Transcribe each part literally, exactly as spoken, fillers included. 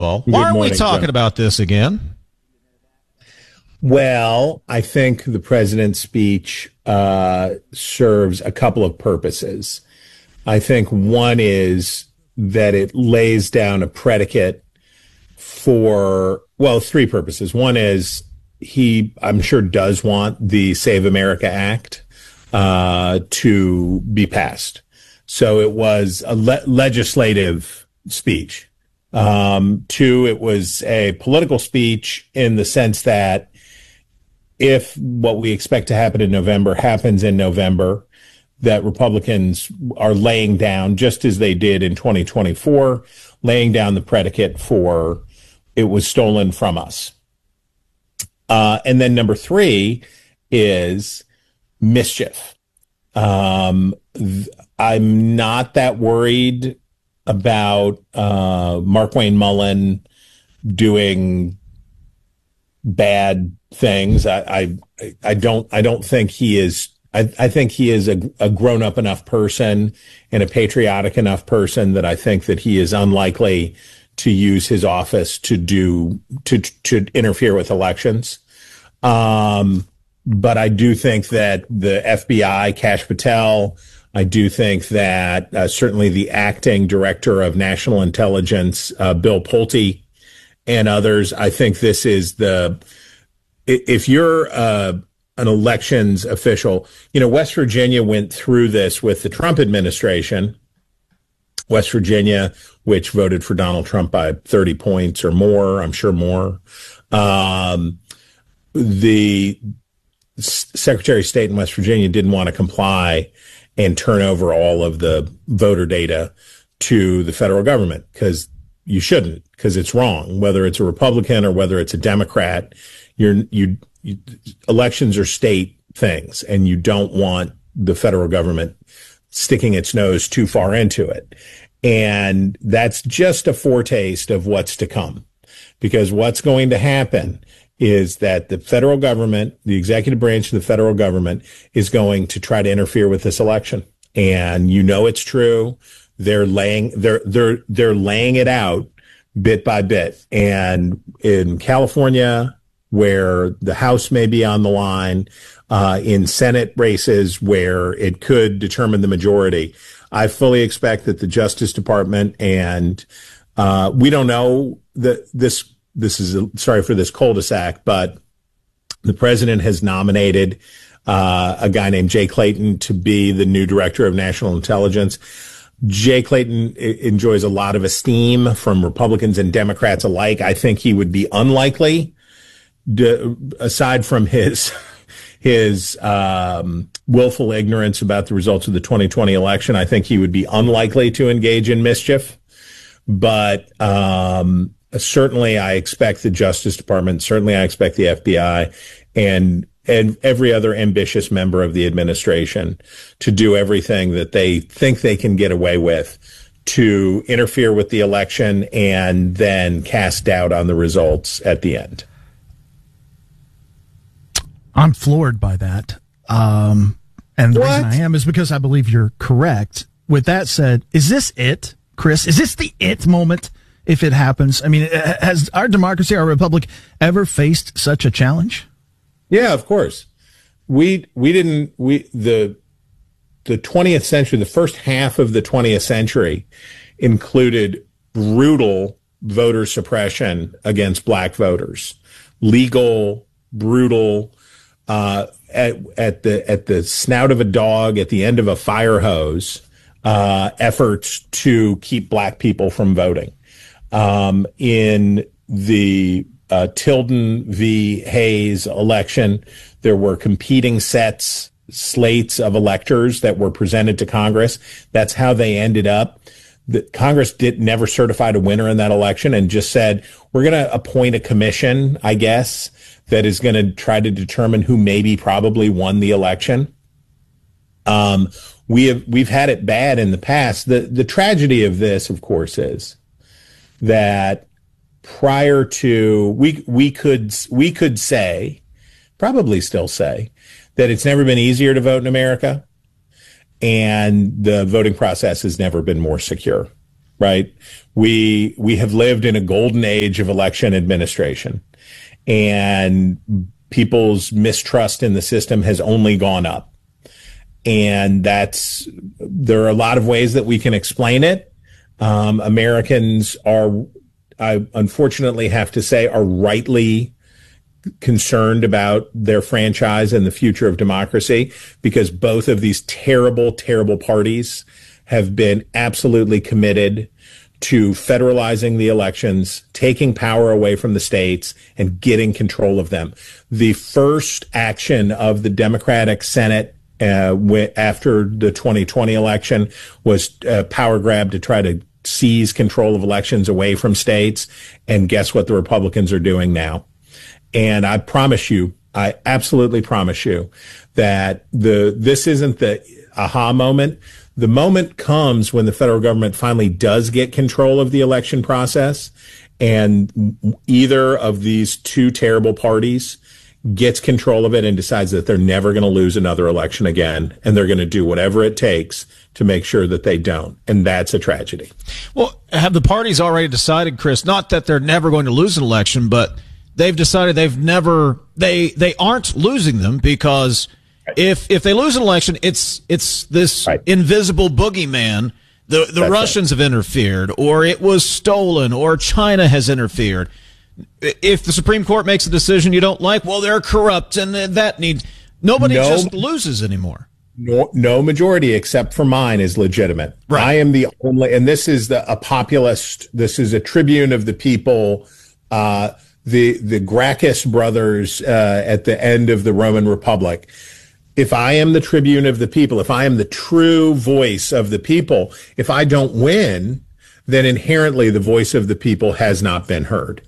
Well, why Good are we morning, talking John. about this again? Well, I think the president's speech uh, serves a couple of purposes. I think one is that it lays down a predicate for, well, three purposes. One is he, I'm sure, does want the Save America Act uh, to be passed. So it was a le- legislative speech. Um, two, it was a political speech in the sense that if what we expect to happen in November happens in November, that Republicans are laying down, just as they did in twenty twenty-four, laying down the predicate for it was stolen from us. Uh, and then number three is mischief. Um, th- I'm not that worried about uh, Markwayne Mullin doing bad things. I, I I don't I don't think he is. I, I think he is a, a grown up enough person and a patriotic enough person that I think that he is unlikely to use his office to do to to interfere with elections. Um, but I do think that the F B I, Kash Patel, I do think that uh, certainly the acting director of national intelligence, uh, Bill Pulte, and others, I think this is the, if you're uh, an elections official, you know, West Virginia went through this with the Trump administration. West Virginia, which voted for Donald Trump by thirty points or more, I'm sure more. Um, the Secretary of State in West Virginia didn't want to comply and turn over all of the voter data to the federal government because you shouldn't, because it's wrong. Whether it's a Republican or whether it's a Democrat, you're, you, you elections are state things, and you don't want the federal government sticking its nose too far into it. And that's just a foretaste of what's to come, because what's going to happen is that the federal government, the executive branch of the federal government, is going to try to interfere with this election. And you know it's true. They're laying they're they're they're laying it out bit by bit. And in California, where the House may be on the line, uh, in Senate races where it could determine the majority, I fully expect that the Justice Department and uh, we don't know that this. This is a, sorry for this cul-de-sac, but the president has nominated uh, a guy named Jay Clayton to be the new director of national intelligence. Jay Clayton enjoys a lot of esteem from Republicans and Democrats alike. I think he would be unlikely, to, aside from his his um, willful ignorance about the results of the twenty twenty election, I think he would be unlikely to engage in mischief. But um, certainly I expect the Justice Department, certainly I expect the F B I and and every other ambitious member of the administration to do everything that they think they can get away with to interfere with the election and then cast doubt on the results at the end. I'm floored by that. Um, and the What? reason I am is because I believe you're correct. With that said, is this it, Chris? Is this the it moment if it happens? I mean, has our democracy, our republic, ever faced such a challenge? Yeah, of course. We we didn't we the the twentieth century, the first half of the twentieth century included brutal voter suppression against black voters. Legal, brutal, uh, at at the at the snout of a dog, at the end of a fire hose, uh, efforts to keep black people from voting. Um, in the uh, Tilden v. Hayes election, there were competing sets, slates of electors that were presented to Congress. That's how they ended up. The, Congress did never certified a winner in that election and just said, we're going to appoint a commission, I guess, that is going to try to determine who maybe probably won the election. Um, we have, we've had it bad in the past. The, the tragedy of this, of course, is that prior to, we, we could, we could say, probably still say, that it's never been easier to vote in America, and the voting process has never been more secure. right? We we have lived in a golden age of election administration, and people's mistrust in the system has only gone up. And that's, there are a lot of ways that we can explain it. Um, Americans are, I unfortunately have to say, are rightly concerned about their franchise and the future of democracy, because both of these terrible, terrible parties have been absolutely committed to federalizing the elections, taking power away from the states, and getting control of them. The first action of the Democratic Senate uh, after the twenty twenty election was a power grab to try to seize control of elections away from states. And guess what the Republicans are doing now? And I promise you, I absolutely promise you that the this isn't the aha moment. The moment comes when the federal government finally does get control of the election process, and either of these two terrible parties gets control of it and decides that they're never going to lose another election again, and they're going to do whatever it takes to make sure that they don't. And that's a tragedy. Well, have the parties already decided, Chris, not that they're never going to lose an election, but they've decided they've never, they, they aren't losing them, because if, if they lose an election, it's, it's this right. invisible boogeyman. The, the Russians right. have interfered, or it was stolen, or China has interfered. If the Supreme Court makes a decision you don't like, well, they're corrupt, and that needs, nobody no, just loses anymore. No, no majority except for mine is legitimate. Right. I am the only, and this is the, a populist, this is a tribune of the people, uh, the, the Gracchus brothers, uh, at the end of the Roman Republic. If I am the tribune of the people, if I am the true voice of the people, if I don't win, then inherently the voice of the people has not been heard.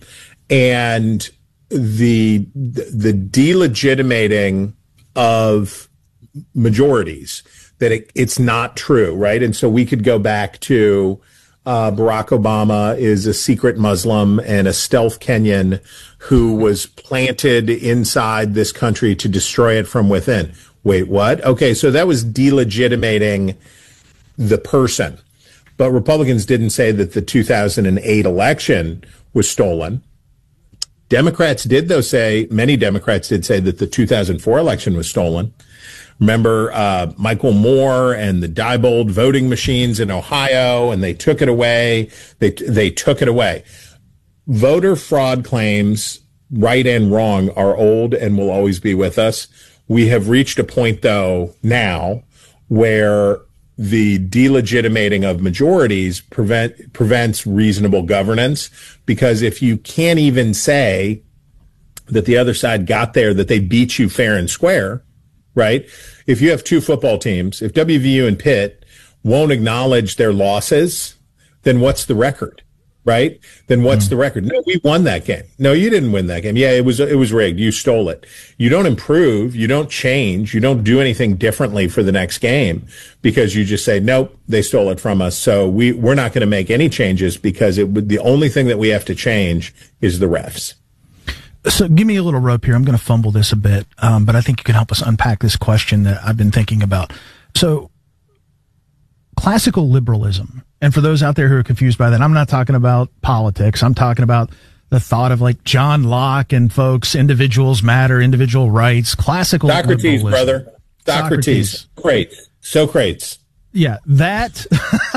And the the delegitimating of majorities, that it, it's not true, right? And so we could go back to uh, Barack Obama is a secret Muslim and a stealth Kenyan who was planted inside this country to destroy it from within. Wait, what? Okay, so that was delegitimating the person. But Republicans didn't say that the two thousand eight election was stolen. Democrats did, though, say, many Democrats did say that the two thousand four election was stolen. Remember uh, Michael Moore and the Diebold voting machines in Ohio, and they took it away. They they took it away. Voter fraud claims, right and wrong, are old and will always be with us. We have reached a point, though, now where the delegitimating of majorities prevent prevents reasonable governance, because if you can't even say that the other side got there, that they beat you fair and square, right? If you have two football teams, if W V U and Pitt won't acknowledge their losses, then what's the record, right? Then what's mm. the record? No, we won that game. No, you didn't win that game. Yeah, it was it was rigged. You stole it. You don't improve. You don't change. You don't do anything differently for the next game, because you just say, nope, they stole it from us. So we we're not going to make any changes, because it would, the only thing that we have to change is the refs. So give me a little rope here. I'm going to fumble this a bit, um, but I think you can help us unpack this question that I've been thinking about. So classical liberalism, and for those out there who are confused by that, I'm not talking about politics. I'm talking about the thought of like John Locke and folks, individuals matter, individual rights, classical Socrates, liberalism. brother. Socrates. Socrates. Great. Socrates. Yeah, that,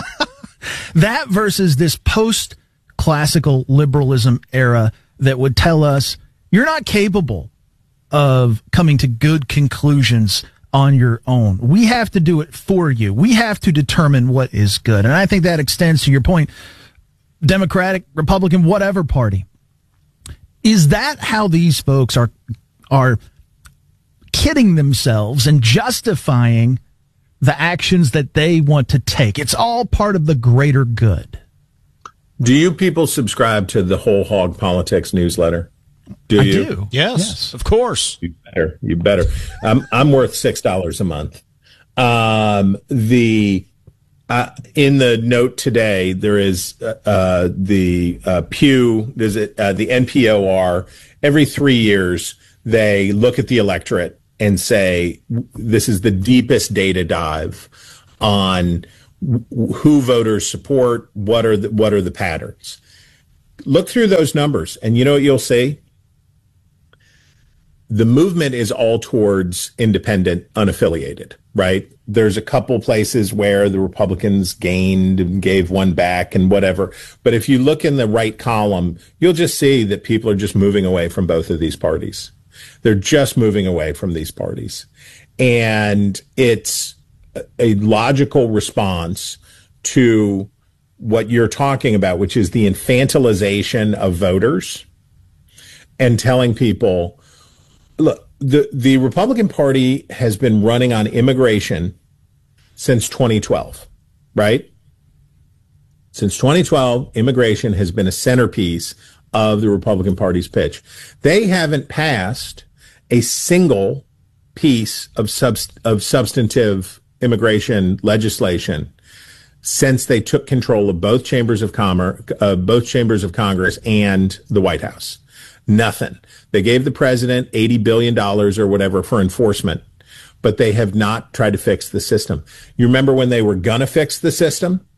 that versus this post-classical liberalism era that would tell us you're not capable of coming to good conclusions on your own. We have to do it for you. We have to determine what is good. And I think that extends to your point, Democratic, Republican, whatever party. Is that how these folks are, are kidding themselves and justifying the actions that they want to take? It's all part of the greater good. Do you people subscribe to the Whole Hog Politics newsletter? Do I you? do. Yes, yes, of course. You better. You better. Um, I'm worth six dollars a month. Um, the uh, in the note today, there is uh, the uh, Pew. There's it uh, the N P O R. Every three years, they look at the electorate and say, "This is the deepest data dive on who voters support, what are the, what are the patterns. Look through those numbers, and you know what you'll see? The movement is all towards independent, unaffiliated, right? There's a couple places where the Republicans gained and gave one back and whatever. But if you look in the right column, you'll just see that people are just moving away from both of these parties. They're just moving away from these parties. And it's a logical response to what you're talking about, which is the infantilization of voters and telling people, look, the, the Republican Party has been running on immigration since twenty twelve, right? Since twenty twelve, immigration has been a centerpiece of the Republican Party's pitch. They haven't passed a single piece of subst- of substantive immigration legislation since they took control of both chambers of commerce, uh, both chambers of Congress and the White House. Nothing. They gave the president eighty billion dollars or whatever for enforcement, but they have not tried to fix the system. You remember when they were going to fix the system?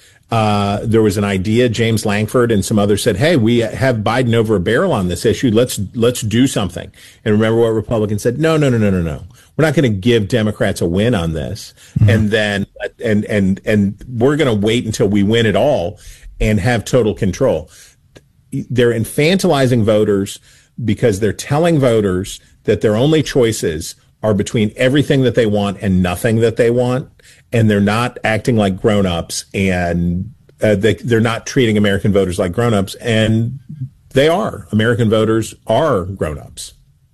Uh, there was an idea, James Lankford and some others said, hey, we have Biden over a barrel on this issue. Let's, let's do something. And remember what Republicans said? No, no, no, no, no, no. We're not going to give Democrats a win on this. Mm-hmm. And then, and, and, and we're going to wait until we win it all and have total control. They're infantilizing voters because they're telling voters that their only choices are between everything that they want and nothing that they want. And they're not acting like grown-ups, and uh, they, they're not treating American voters like grown-ups. And they are. American voters are grown-ups.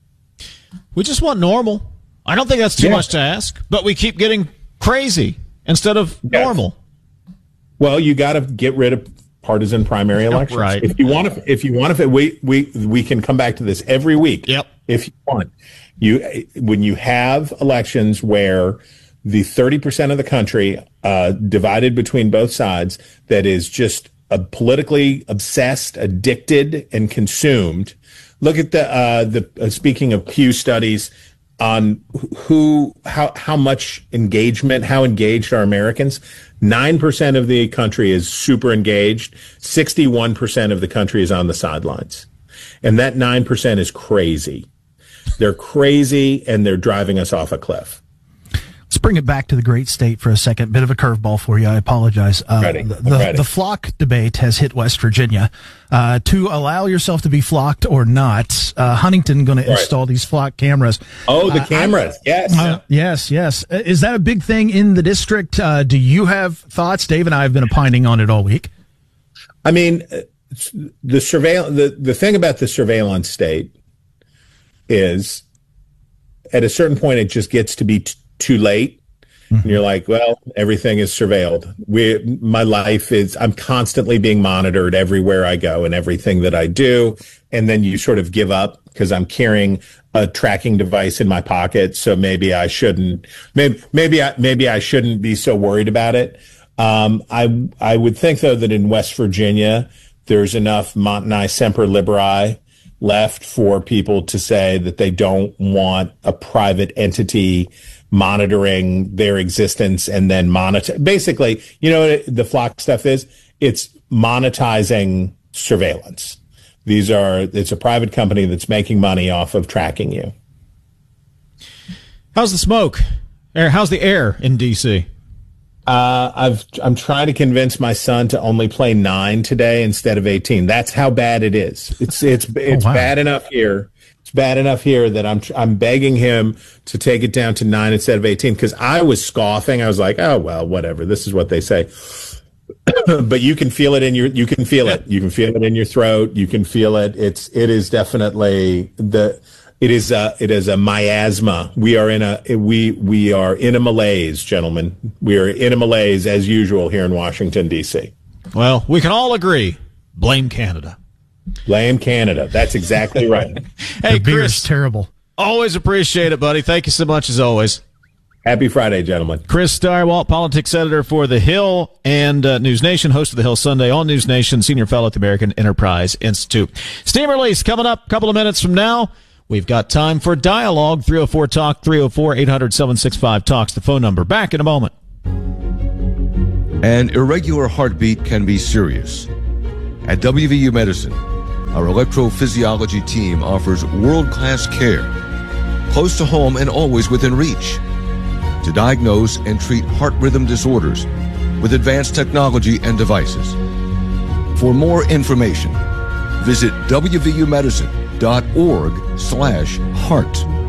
We just want normal. I don't think that's too yeah. much to ask, but we keep getting crazy instead of yes. normal. Well, you got to get rid of partisan primary elections. Right. If you want to, if you want to, we we we can come back to this every week. Yep. If you want, you when you have elections where the thirty percent of the country uh, divided between both sides that is just uh, politically obsessed, addicted, and consumed. Look at the uh, the uh, speaking of Pew studies on who how how much engagement, how engaged are Americans. Nine percent of the country is super engaged. Sixty-one percent of the country is on the sidelines, and that nine percent is crazy. They're crazy, and they're driving us off a cliff. Let's bring it back to the great state for a second. Bit of a curveball for you. I apologize. Uh, ready. The, the, ready. the flock debate has hit West Virginia. Uh, to allow yourself to be flocked or not, uh, Huntington going to install these flock cameras. Oh, the uh, cameras. I, yes. Uh, yes, yes. Is that a big thing in the district? Uh, do you have thoughts? Dave and I have been opining on it all week. I mean, the surveillance, the, the thing about the surveillance state is at a certain point, it just gets to be t- too late. Mm-hmm. And you're like, well, everything is surveilled. We, my life is, I'm constantly being monitored everywhere I go and everything that I do. And then you sort of give up because I'm carrying a tracking device in my pocket. So maybe I shouldn't, maybe, maybe I, maybe I shouldn't be so worried about it. Um, I, I would think though that in West Virginia, there's enough Montanai Semper Liberi left for people to say that they don't want a private entity monitoring their existence and then monetize. Basically, you know what the flock stuff is? It's monetizing surveillance. These are, it's a private company that's making money off of tracking you. How's the smoke? Or how's the air in D C? Uh, I've, I'm trying to convince my son to only play nine today instead of eighteen. That's how bad it is. It's, it's, it's oh, wow. bad enough here. It's bad enough here that I'm, I'm begging him to take it down to nine instead of eighteen. Cause I was scoffing. I was like, oh, well, whatever. This is what they say. But you can feel it in your, you can feel it. You can feel it in your throat. You can feel it. It's, it is definitely the, It is a, it is a miasma. We are in a, we, we are in a malaise, gentlemen. We are in a malaise as usual here in Washington, D C. Well, we can all agree. Blame Canada. Blame Canada. That's exactly right. Hey, the beer Chris, is terrible. Always appreciate it, buddy. Thank you so much as always. Happy Friday, gentlemen. Chris Stirewalt, politics editor for The Hill and uh, News Nation, host of The Hill Sunday on News Nation, senior fellow at the American Enterprise Institute. Steam release coming up a couple of minutes from now. We've got time for dialogue. three oh four talk, three oh four, eight hundred, seven six five talks, the phone number. Back in a moment. An irregular heartbeat can be serious. At W V U Medicine, our electrophysiology team offers world-class care, close to home and always within reach, to diagnose and treat heart rhythm disorders with advanced technology and devices. For more information, visit w v u medicine dot org slash heart.